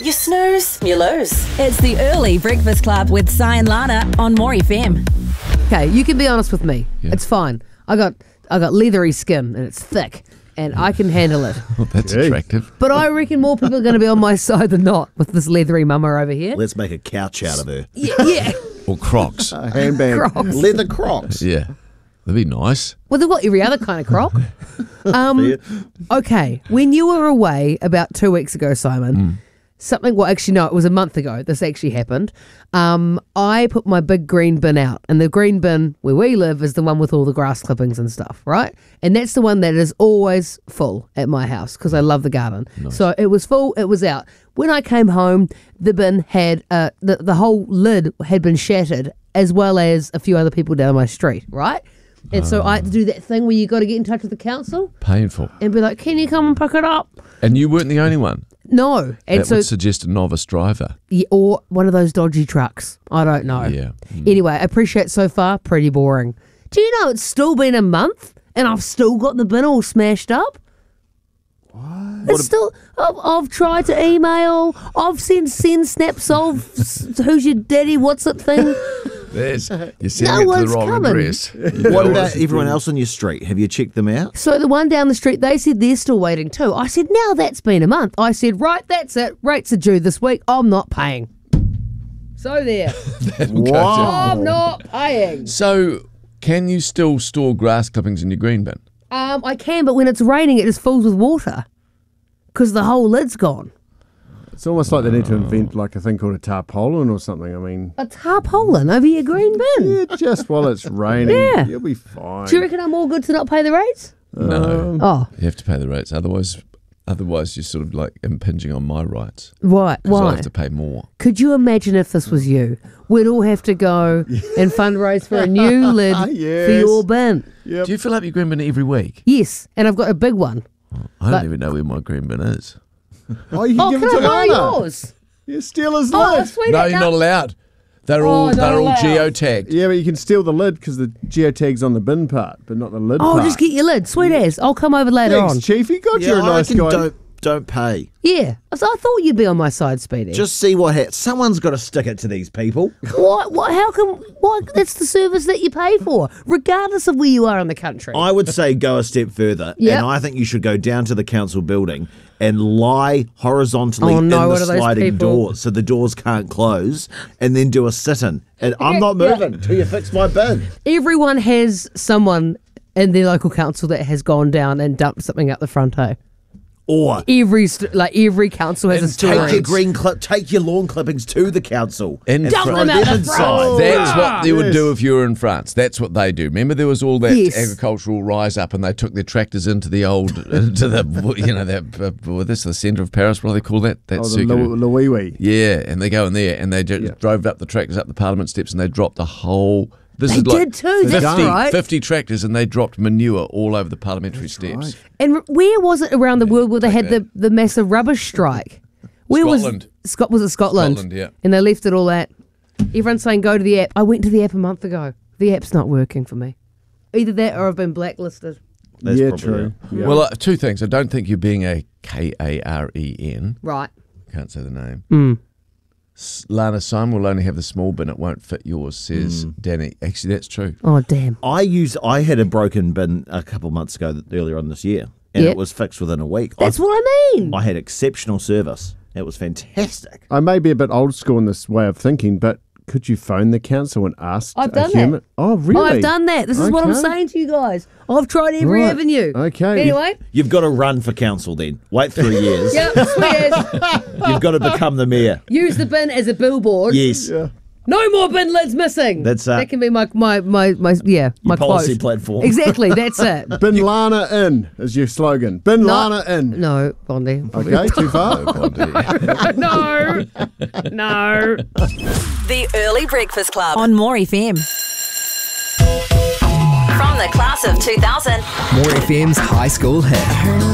You snooze, you lose. It's the Early Breakfast Club with Si and Lana on More FM. Okay, you can be honest with me. Yeah. It's fine. I got leathery skin and it's thick and I can handle it. Well, that's Jeez. attractive. But I reckon more people are going to be on my side than not with this leathery mama over here. Let's make a couch out of her. Yeah. Or Crocs. Handbag. Crocs. Leather Crocs. Yeah. That'd be nice. Well, they've got every other kind of croc. Okay, when you were away about 2 weeks ago, Simon, it was a month ago. This actually happened. I put my big green bin out, and the green bin where we live is the one with all the grass clippings and stuff, right? And that's the one that is always full at my house because I love the garden. Nice. So it was full, it was out. When I came home, the bin had, the whole lid had been shattered, as well as a few other people down my street, right? And so I had to do that thing where you got to get in touch with the council Painful. and be like, can you come and pick it up? And you weren't the only one. No. And That so, would suggest a novice driver. yeah, or one of those dodgy trucks. I don't know. Yeah. Anyway, I appreciate so far, pretty boring. Do you know it's still been a month and I've still got the bin all smashed up? It's still. I've tried to email. I've sent snaps of who's your daddy, what's it thing. You're sending No it to the one's wrong coming. address. What about everyone else on your street? Have you checked them out? So the one down the street, they said they're still waiting too. I said, now that's been a month. I said, right, that's it. Rates are due this week. I'm not paying. So there. I'm not paying. So, can you still store grass clippings in your green bin? I can, but when it's raining, it just fills with water because the whole lid's gone. It's almost like they need to invent like a thing called a tarpaulin or something. I mean, A tarpaulin over your green bin. yeah, just while it's raining, Yeah. you'll be fine. Do you reckon I'm all good to not pay the rates? No. Oh, You have to pay the rates. Otherwise you're sort of like impinging on my rights. right. 'Cause I Why? have to pay more. Could you imagine if this was you? We'd all have to go and fundraise for a new lid for Yes. your bin. Yep. Do you fill up your green bin every week? Yes, and I've got a big one. I don't even know where my green bin is. Oh, you can Oh, give can it to I borrow Lana. yours? You steal his Oh, lid. sweet. No, you're not allowed. They're all not allowed. geotagged. Yeah, but you can steal the lid because the geotag's on the bin part, but not the lid Oh, part. just get your lid. Sweet as. I'll come over later Thanks, on. Chiefy. God, Yeah, you're a I nice reckon guy. don't pay. Yeah. So I thought you'd be on my side, Speedy. Just see what happens. Someone's got to stick it to these people. What? How come? What? That's the service that you pay for, regardless of where you are in the country. I would say go a step further, Yep. and I think you should go down to the council building and lie horizontally Oh, in no, the what are those sliding people? door so the doors can't close, and then do a sit-in. And I'm not Yeah. moving till you fix my bin. Everyone has someone in their local council that has gone down and dumped something out the front. Or Every council has a and story. take your lawn clippings to the council And and dump throw them out the inside. front. That's what they would Yes. do if you were in France. That's what they do. Remember, there was all that Yes. agricultural rise up, and they took their tractors into the this is the centre of Paris. What do they call that? That Oh, the circular. Louis. Yeah, and they go in there and they drove up the tractors up the Parliament steps, and they dropped the whole. This They is like did too, that's 50, right. 50 tractors, and they dropped manure all over the parliamentary steps. right. And where was it around the world where they had the massive rubbish strike? Where Scotland. was it Scotland? Scotland, yeah. And they left it all at. Everyone's saying go to the app. I went to the app a month ago. The app's not working for me. Either that or I've been blacklisted. That's Yeah, probably true. it. Yeah. Well, two things. I don't think you're being a Karen. Right. Can't say the name. Mm. Lana, Simon will only have the small bin. It won't fit yours, says Danny. Actually, that's true. Oh, damn. I had a broken bin a couple of months ago, earlier on this year, and Yeah. it was fixed within a week. That's what I mean. I had exceptional service. It was fantastic. I may be a bit old school in this way of thinking, but could you phone the council and ask I've a done human? that. Oh, really? I've done that. This is what I'm Okay. saying to you guys. I've tried every Right. avenue. Okay. Anyway. You've got to run for council then. Wait 3 years. Yep, sweet as. You've got to become the mayor. Use the bin as a billboard. Yes. Yeah. No more bin lids missing. That's, that can be my my policy quote. platform. Exactly, that's it. Bin Lana in is your slogan. Bin Lana in. No, Bondi. Okay, too far? No. No. The Early Breakfast Club. On More FM. From the class of 2000. More FM's high school hit.